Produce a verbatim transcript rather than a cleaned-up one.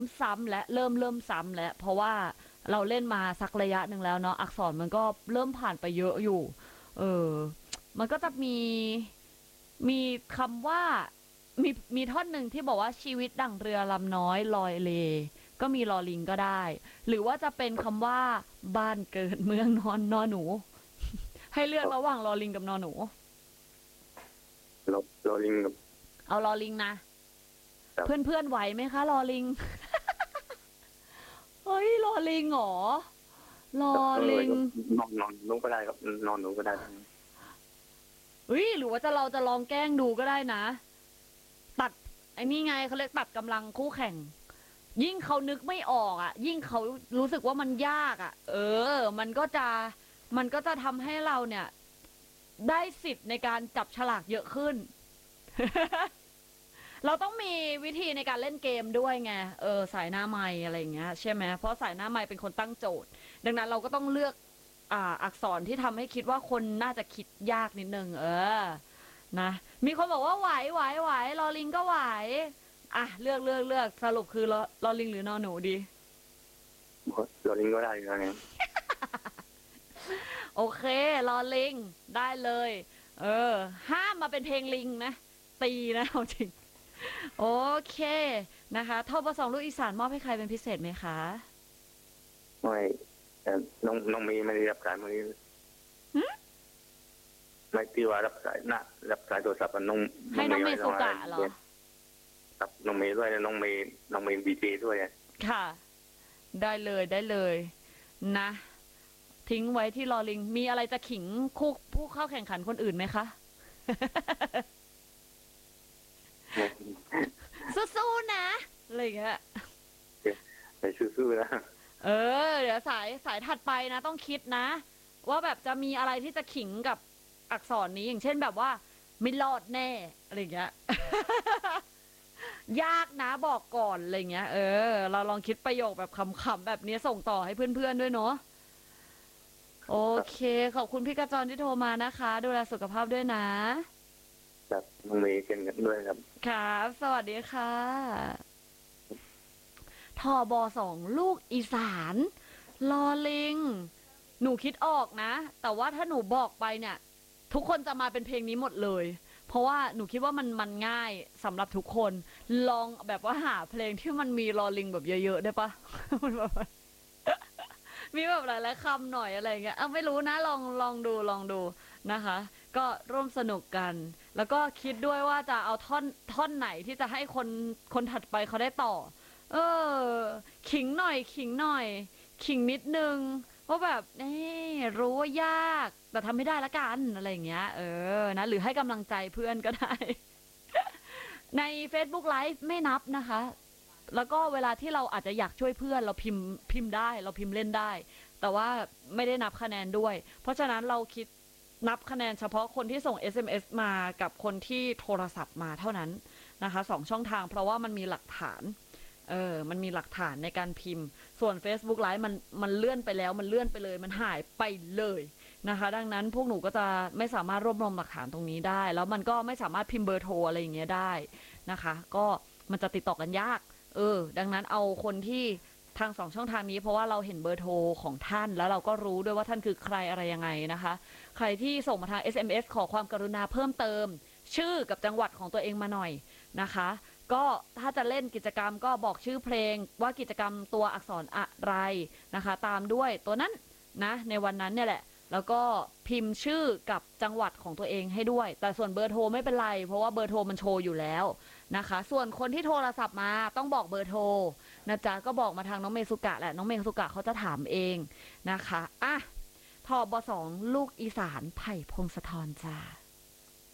ซ้ำและเริ่มเริ่มซ้ำแล้วเพราะว่าเราเล่นมาสักระยะหนึ่งแล้วเนาะอักษรมันก็เริ่มผ่านไปเยอะอยู่เออมันก็จะมีมีคำว่ามีมีท่อนหนึ่งที่บอกว่าชีวิตดั่งเรือลำน้อยลอยเลก็มีลอลิงก็ได้หรือว่าจะเป็นคำว่าบ้านเกิดเมืองนอนนอหนูให้เลือกระหว่างลอลิงกับนอหนูเราเราลิงกับเอาลอลิงนะเพื่อนเพื่อนไหวไหมคะลอลิงเฮ้ยลอลิงเหรอลอลิงนอนนอนลงก็ได้ครับนอนหนูก็ได้เฮ้ยหรือว่าจะเราจะลองแกล้งดูก็ได้นะตัดไอ้นี่ไงเขาเรียกตัดกำลังคู่แข่งยิ่งเขานึกไม่ออกอ่ะยิ่งเขารู้สึกว่ามันยากอ่ะเออมันก็จะมันก็จะทำให้เราเนี่ยได้สิทธิ์ในการจับฉลากเยอะขึ้น เราต้องมีวิธีในการเล่นเกมด้วยไงเออสายหน้าไม้อะไรอย่างเงี้ยใช่ไหมเพราะสายหน้าไม้เป็นคนตั้งโจทย์ดังนั้นเราก็ต้องเลือกอ่าอักษรที่ทำให้คิดว่าคนน่าจะคิดยากนิดนึงเออนะมีคนบอกว่าไหวไหวไหวลอลิงก็ไหวอ่ะเลือกเลือกเลือกสรุปคือลอลอลิงหรือนอหนูดีเราลิงก็ได้ครับโอเคลอลิงได้เลยเออห้ามมาเป็นเพลงลิงนะตีนะเอาจริงโอเคนะคะทบสองลูกอีสานมอบให้ใครเป็นพิเศษไหมคะไม่น้องน้องมีไม่ได้รับสายมือไม่ที่ว่ารับสายนะรับสายโทรศัพท์น้องให้น้องเมสุกะเหรอกับน้องเมย์ด้วยน้องเมย์น้องเมย์บีเจด้วยค่ะได้เลยได้เลยนะทิ้งไว้ที่ลอลิงมีอะไรจะขิงคู่ผู้เข้าแข่งขันคนอื่นไหมคะสู้ๆนะอะไรอย่างเงี้ยไปสู้ๆนะเออเดี๋ยวสายสายถัดไปนะต้องคิดนะว่าแบบจะมีอะไรที่จะขิงกับอักษรนี้อย่างเช่นแบบว่าไม่รอดแน่อะไรอย่างเงี้ยยากนะบอกก่อนอะไรเงี้ยเออเราลองคิดประโยคแบบขำๆแบบนี้ส่งต่อให้เพื่อนๆด้วยเนาะโอเคขอบคุณพี่กระจรที่โทรมานะคะดูแลสุขภาพด้วยนะครับน้องเมย์เช่นกันด้วยครับครับสวัสดีค่ะทอบอสองลูกอีสานลอลิงหนูคิดออกนะแต่ว่าถ้าหนูบอกไปเนี่ยทุกคนจะมาเป็นเพลงนี้หมดเลยเพราะว่าหนูคิดว่ามันมันง่ายสำหรับทุกคนลองแบบว่าหาเพลงที่มันมีลอลิงแบบเยอะๆได้ปะมันแบบมีแบบหลายๆคำหน่อยอะไรเงี้ยเอาไม่รู้นะลองลองดูลองดูนะคะก็ร่วมสนุกกันแล้วก็คิดด้วยว่าจะเอาท่อนท่อนไหนที่จะให้คนคนถัดไปเขาได้ต่อเออขิงหน่อยขิงหน่อยขิงนิดนึงว่าแบบนี่รู้ว่ายากแต่ทำไม่ได้ละกันอะไรอย่างเงี้ยเออนะหรือให้กำลังใจเพื่อนก็ได้ใน เฟซบุ๊ก ไลฟ์ ไม่นับนะคะแล้วก็เวลาที่เราอาจจะอยากช่วยเพื่อนเราพิมพ์พิมพ์ได้เราพิมพ์เล่นได้แต่ว่าไม่ได้นับคะแนนด้วยเพราะฉะนั้นเราคิดนับคะแนนเฉพาะคนที่ส่ง เอส เอ็ม เอส มากับคนที่โทรศัพท์มาเท่านั้นนะคะสองช่องทางเพราะว่ามันมีหลักฐานเออมันมีหลักฐานในการพิมพ์ส่วน เฟซบุ๊ก ไลฟ์ มันมันเลื่อนไปแล้วมันเลื่อนไปเลยมันหายไปเลยนะคะดังนั้นพวกหนูก็จะไม่สามารถรวบรวมหลักฐานตรงนี้ได้แล้วมันก็ไม่สามารถพิมพ์เบอร์โทรอะไรอย่างเงี้ยได้นะคะก็มันจะติดต่อกันยากเออดังนั้นเอาคนที่ทางสองช่องทางนี้เพราะว่าเราเห็นเบอร์โทรของท่านแล้วเราก็รู้ด้วยว่าท่านคือใครอะไรยังไงนะคะใครที่ส่งมาทาง เอส เอ็ม เอส ขอความกรุณาเพิ่มเติมชื่อกับจังหวัดของตัวเองมาหน่อยนะคะก็ถ้าจะเล่นกิจกรรมก็บอกชื่อเพลงว่ากิจกรรมตัวอักษรอะไรนะคะตามด้วยตัวนั้นนะในวันนั้นเนี่ยแหละแล้วก็พิมพ์ชื่อกับจังหวัดของตัวเองให้ด้วยแต่ส่วนเบอร์โทรไม่เป็นไรเพราะว่าเบอร์โทรมันโชว์อยู่แล้วนะคะส่วนคนที่โทรศัพท์มาต้องบอกเบอร์โทรนะจ๊ะก็บอกมาทางน้องเมสุกะแหละน้องเมสุกะเขาจะถามเองนะคะอ่ะทอบสองลูกอีสานไผ่พงศธรจ้า